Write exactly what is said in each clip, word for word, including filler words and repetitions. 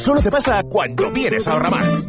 Solo te pasa cuando vienes a Ahorramás.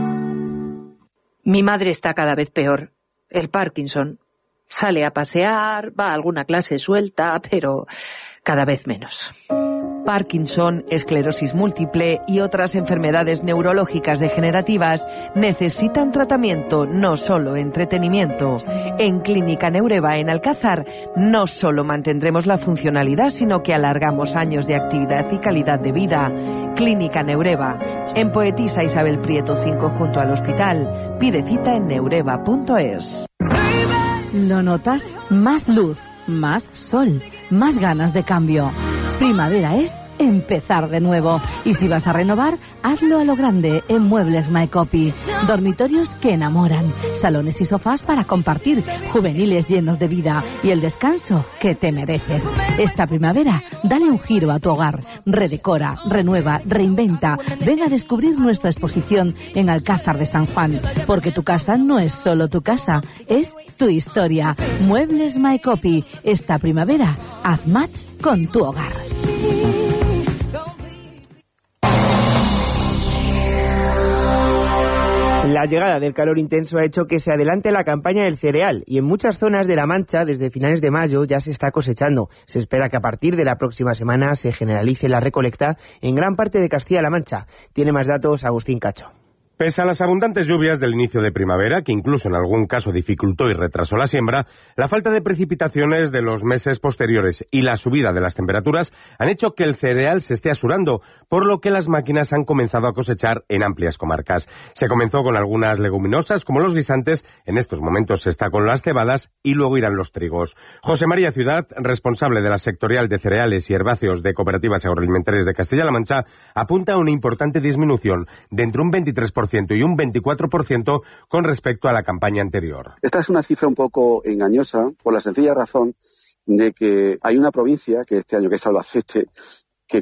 Mi madre está cada vez peor. El Parkinson. Sale a pasear, va a alguna clase suelta, pero cada vez menos. Parkinson, esclerosis múltiple y otras enfermedades neurológicas degenerativas necesitan tratamiento, no solo entretenimiento. En Clínica Neureva en Alcázar no solo mantendremos la funcionalidad, sino que alargamos años de actividad y calidad de vida. Clínica Neureva, en Poetisa Isabel Prieto cinco junto al hospital. Pide cita en neureva punto es. ¿Lo notas? Más luz, más sol, más ganas de cambio. Primavera es empezar de nuevo. Y si vas a renovar, hazlo a lo grande en Muebles My Copy. Dormitorios que enamoran, salones y sofás para compartir, juveniles llenos de vida y el descanso que te mereces. Esta primavera, dale un giro a tu hogar. Redecora, renueva, reinventa. Ven a descubrir nuestra exposición en Alcázar de San Juan, porque tu casa no es solo tu casa, es tu historia. Muebles My Copy. Esta primavera, haz match con tu hogar. La llegada del calor intenso ha hecho que se adelante la campaña del cereal y en muchas zonas de La Mancha, desde finales de mayo, ya se está cosechando. Se espera que a partir de la próxima semana se generalice la recolecta en gran parte de Castilla-La Mancha. Tiene más datos Agustín Cacho. Pese a las abundantes lluvias del inicio de primavera, que incluso en algún caso dificultó y retrasó la siembra, la falta de precipitaciones de los meses posteriores y la subida de las temperaturas han hecho que el cereal se esté asurando, por lo que las máquinas han comenzado a cosechar en amplias comarcas. Se comenzó con algunas leguminosas, como los guisantes, en estos momentos se está con las cebadas y luego irán los trigos. José María Ciudad, responsable de la sectorial de cereales y herbáceos de Cooperativas Agroalimentarias de Castilla-La Mancha, apunta a una importante disminución de entre un veintitrés por ciento y un veinticuatro por ciento con respecto a la campaña anterior. Esta es una cifra un poco engañosa por la sencilla razón de que hay una provincia, que este año que es Albacete,